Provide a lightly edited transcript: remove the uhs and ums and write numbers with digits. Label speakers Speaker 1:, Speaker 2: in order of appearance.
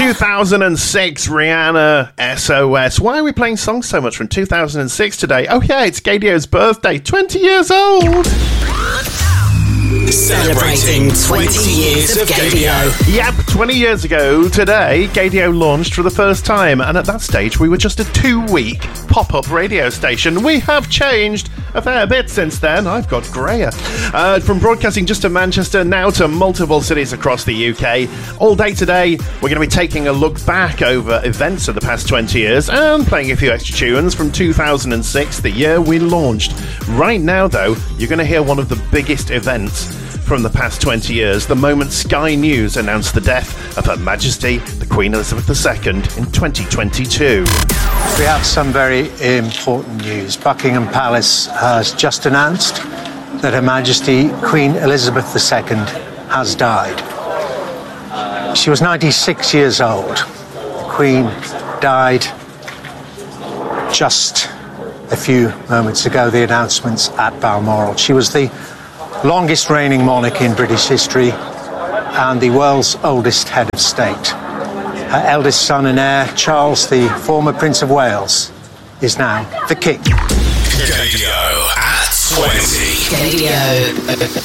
Speaker 1: 2006, Rihanna, SOS. Why are we playing songs so much from 2006 today? Oh yeah, it's Gaydio's birthday, 20 years old.
Speaker 2: Celebrating 20 years of Gaydio.
Speaker 1: Yep, 20 years ago today, Gaydio launched for the first time, and at that stage we were just a 2-week pop-up radio station. We have changed a fair bit since then. I've got greyer. From broadcasting just to Manchester, now to multiple cities across the UK. All day today, we're going to be taking a look back over events of the past 20 years and playing a few extra tunes from 2006, the year we launched. Right now, though, you're going to hear one of the biggest events from the past 20 years, the moment Sky News announced the death of Her Majesty, the Queen Elizabeth II, in 2022.
Speaker 3: We have some very important news. Buckingham Palace has just announced that Her Majesty, Queen Elizabeth II, has died. She was 96 years old. The Queen died just a few moments ago, the announcements at Balmoral. She was the longest reigning monarch in British history and the world's oldest head of state. Her eldest son and heir, Charles, the former Prince of Wales, is now the King.
Speaker 2: Gaydio at 20. Gaydio.